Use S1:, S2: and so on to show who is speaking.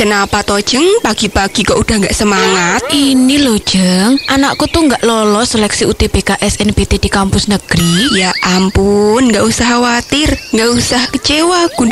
S1: Kenapa toh Jeng? Pagi-pagi kok udah nggak semangat?
S2: Ini loh Jeng, anakku tuh nggak lolos seleksi UTBK SNBT di kampus negeri.
S1: Ya ampun, nggak usah khawatir, nggak usah kecewa.